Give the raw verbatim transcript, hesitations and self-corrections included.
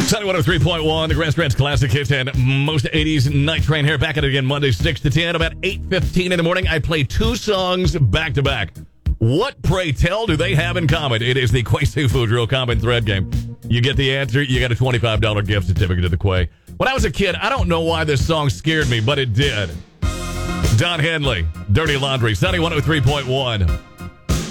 Sunny one oh three point one, the Grand Strands Classic Hits and most eighties Night Train here. Back at it again Monday, six to ten. About eight fifteen in the morning, I play two songs back to back. What, pray tell, do they have in common? It is the Quay Seafood Real Common Thread game. You get the answer, you get a twenty-five dollars gift certificate to the Quay. When I was a kid, I don't know why this song scared me, but it did. Don Henley, Dirty Laundry, Sunny one oh three point one.